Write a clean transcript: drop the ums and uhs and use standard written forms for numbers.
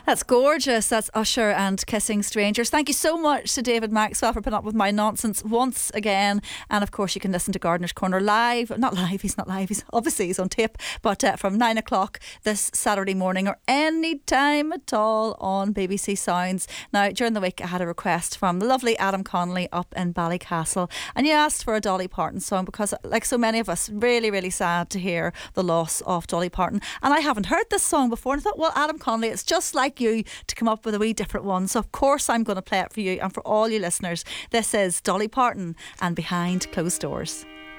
That's gorgeous. That's Usher and Kissing Strangers. Thank you so much to David Maxwell for putting up with my nonsense once again. And of course you can listen to Gardener's Corner live. Not live, he's not live, he's on tape, but from 9 o'clock this Saturday morning or any time at all on BBC Sounds. Now during the week I had a request from the lovely Adam Connolly up in Ballycastle, and he asked for a Dolly Parton song because, like so many of us, really, really sad to hear the loss of Dolly Parton. And I haven't heard this song before, and I thought, well, Adam Connolly, it's just like you to come up with a wee different one, so of course I'm going to play it for you and for all you listeners. This is Dolly Parton and Behind Closed Doors.